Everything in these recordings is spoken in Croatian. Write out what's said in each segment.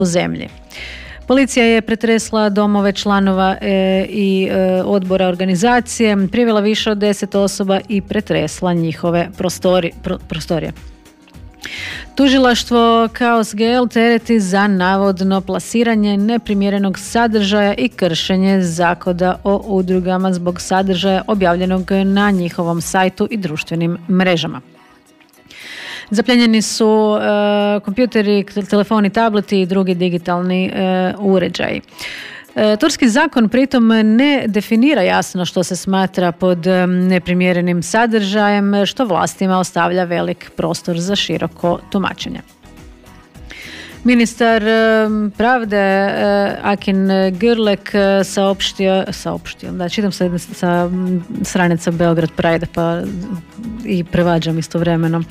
u zemlji. Policija je pretresla domove članova i odbora organizacije, privela više od 10 osoba i pretresla njihove prostorije. Tužilaštvo Chaos GL tereti za navodno plasiranje neprimjerenog sadržaja i kršenje zakona o udrugama zbog sadržaja objavljenog na njihovom sajtu i društvenim mrežama. Zapljenjeni su kompjuteri, telefoni, tableti i drugi digitalni uređaji. Turski zakon pritom ne definira jasno što se smatra pod neprimjerenim sadržajem, što vlastima ostavlja velik prostor za široko tumačenje. Ministar pravde Akin Gürlek saopštio, da čitam sa stranica Beograd Pride pa i prevađam istovremeno.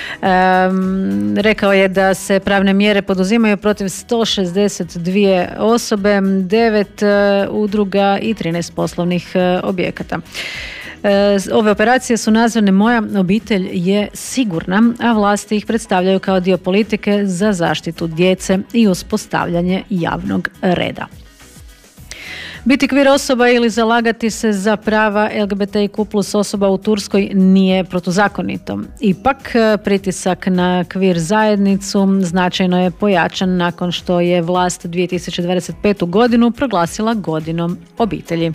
Rekao je da se pravne mjere poduzimaju protiv 162 osobe, 9 udruga i 13 poslovnih objekata. Ove operacije su nazvane Moja obitelj je sigurna, a vlasti ih predstavljaju kao dio politike za zaštitu djece i uspostavljanje javnog reda. Biti kvir osoba ili zalagati se za prava LGBTIQ plus osoba u Turskoj nije protuzakonito. Ipak, pritisak na kvir zajednicu značajno je pojačan nakon što je vlast 2025. godinu proglasila godinom obitelji.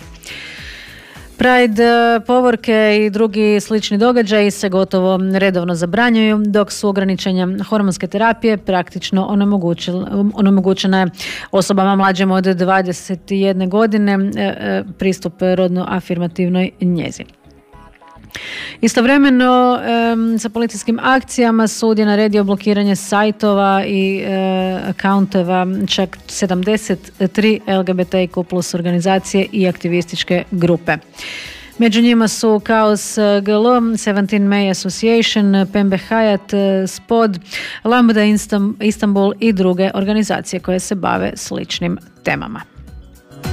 Pride, povorke i drugi slični događaji se gotovo redovno zabranjuju, dok su ograničenja hormonske terapije praktično onemogućena osobama mlađim od 21 godine pristup rodno afirmativnoj njezi. Istovremeno sa policijskim akcijama sud je naredio blokiranje sajtova i akaunteva čak 73 LGBTIQ plus organizacije i aktivističke grupe. Među njima su Chaos GL, 17 May Association, Pembe Hayat, Spod, Lambda Istanbul i druge organizacije koje se bave sličnim temama.